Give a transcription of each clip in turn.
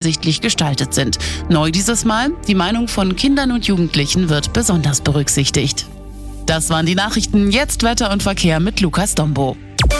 übersichtlich gestaltet sind. Neu dieses Mal, die Meinung von Kindern und Jugendlichen wird besonders berücksichtigt. Das waren die Nachrichten. Jetzt Wetter und Verkehr mit Lukas Dombo.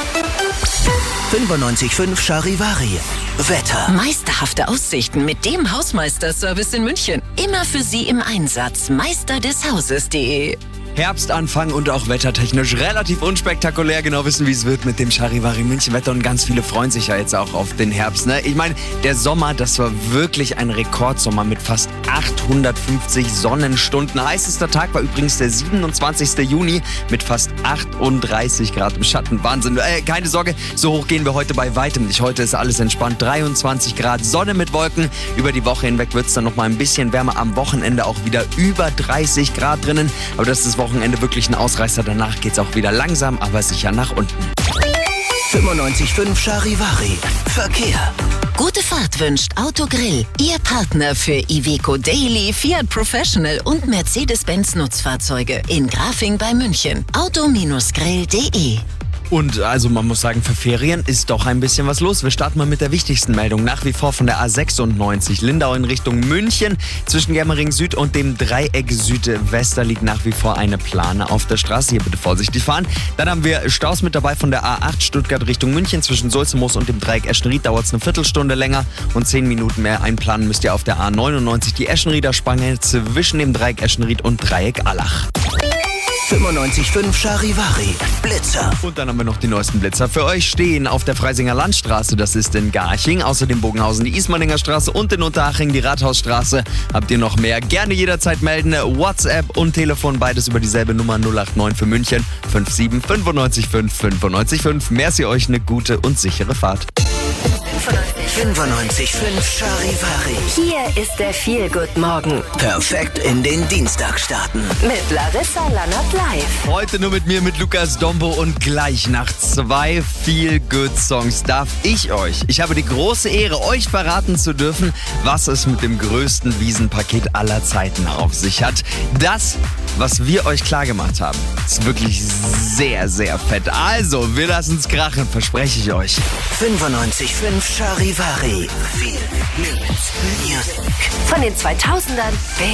95.5 Charivari. Wetter. Meisterhafte Aussichten mit dem Hausmeisterservice in München. Immer für Sie im Einsatz. meisterdeshauses.de. Herbstanfang und auch wettertechnisch relativ unspektakulär. Genau wissen, wie es wird mit dem Charivari München Wetter und ganz viele freuen sich ja jetzt auch auf den Herbst. Ne? Ich meine, der Sommer, das war wirklich ein Rekordsommer mit fast 850 Sonnenstunden. Heißester Tag war übrigens der 27. Juni mit fast 38 Grad im Schatten. Wahnsinn. Keine Sorge, so hoch gehen wir heute bei weitem nicht. Heute ist alles entspannt. 23 Grad, Sonne mit Wolken. Über die Woche hinweg wird es dann nochmal ein bisschen wärmer. Am Wochenende auch wieder über 30 Grad drinnen. Aber das ist Wochenende wirklich ein Ausreißer. Danach geht es auch wieder langsam, aber sicher nach unten. 95.5 Charivari. Verkehr. Gute Fahrt wünscht Autogrill. Ihr Partner für Iveco Daily, Fiat Professional und Mercedes-Benz Nutzfahrzeuge in Grafing bei München. Auto-grill.de. Und also man muss sagen, für Ferien ist doch ein bisschen was los. Wir starten mal mit der wichtigsten Meldung. Nach wie vor von der A96 Lindau in Richtung München. Zwischen Germering Süd und dem Dreieck Südwester liegt nach wie vor eine Plane auf der Straße. Hier bitte vorsichtig fahren. Dann haben wir Staus mit dabei von der A8 Stuttgart Richtung München. Zwischen Sulzemoos und dem Dreieck Eschenried dauert es eine Viertelstunde länger. Und 10 Minuten mehr einplanen müsst ihr auf der A99 die Eschenrieder Spange zwischen dem Dreieck Eschenried und Dreieck Allach. 95.5 Charivari. Blitzer. Und dann haben wir noch die neuesten Blitzer für euch stehen auf der Freisinger Landstraße, das ist in Garching, außerdem Bogenhausen die Ismaninger Straße und in Unterhaching die Rathausstraße. Habt ihr noch mehr? Gerne jederzeit melden. WhatsApp und Telefon, beides über dieselbe Nummer 089 für München 57 95 5 95 5. Merci euch eine gute und sichere Fahrt. 95.5 Charivari. Hier ist der Feel-Good-Morgen Perfekt in den Dienstag starten. mit Larissa Lannert live. Heute nur mit mir, mit Lukas Dombo, und gleich nach 2 Feel-Good-Songs darf ich habe die große Ehre, euch verraten zu dürfen, was es mit dem größten Wiesenpaket aller Zeiten auf sich hat. Das, was wir euch klargemacht haben, ist wirklich sehr, sehr fett. Also, wir lassen es krachen, verspreche ich euch. 95.5 Charivari. Feel Good Music. Von den 2000ern